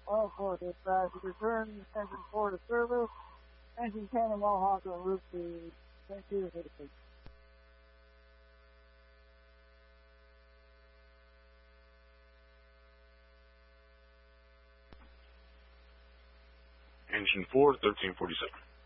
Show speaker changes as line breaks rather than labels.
All four dispatch, return engine 4 to service. Engine 10 and Mohawk en route to St. Peter's.
Engine 4, 1347.